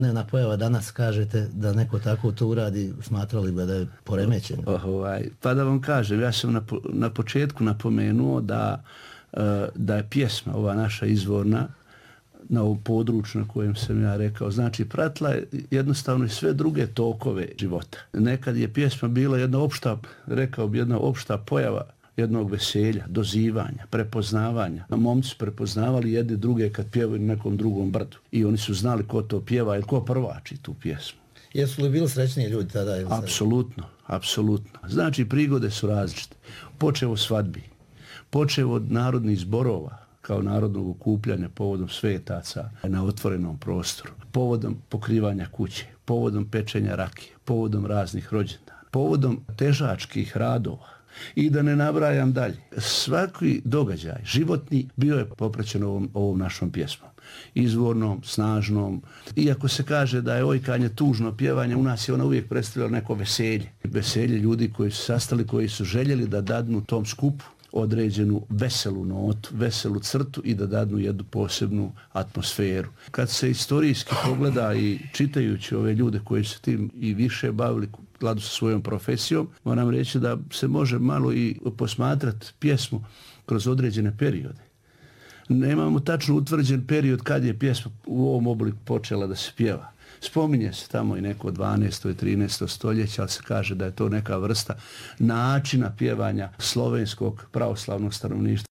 Na pojava danas kažete da neko tako to uradi, smatrali bi da je poremećen. Pa da vam kažem, ja sam na početku napomenuo da je pjesma, ova naša izvorna, na ovom području na kojem sam ja rekao, znači pratila je jednostavno i sve druge tokove života. Nekad je pjesma bila jedna opšta pojava jednog veselja, dozivanja, prepoznavanja. Momci prepoznavali jedni druge kad pjevaju na nekom drugom brdu. I oni su znali ko to pjeva ili ko prvači tu pjesmu. Jesu li bili srećniji ljudi tada? Apsolutno. Znači prigode su različite. Počevo svadbi, počevo od narodnih zborova, kao narodnog okupljanja povodom svetaca na otvorenom prostoru, povodom pokrivanja kuće, povodom pečenja rakije, povodom raznih rođendana, povodom težačkih radova i da ne nabrajam dalje. Svaki događaj životni bio je popraćen ovom našom pjesmom. Izvornom, snažnom. Iako se kaže da je ojkanje tužno pjevanje, u nas je ona uvijek predstavljala neko veselje. Veselje ljudi koji su sastali, koji su željeli da dadnu tom skupu određenu veselu notu, veselu crtu i da dadnu jednu posebnu atmosferu. Kad se istorijski pogleda i čitajući ove ljude koji su tim i više bavili kladu sa svojom profesijom, moram reći da se može malo i posmatrati pjesmu kroz određene periode. Nemamo tačno utvrđen period kad je pjesma u ovom obliku počela da se pjeva. Spominje se tamo i neko 12. i 13. stoljeća, ali se kaže da je to neka vrsta načina pjevanja slovenskog pravoslavnog stanovništva.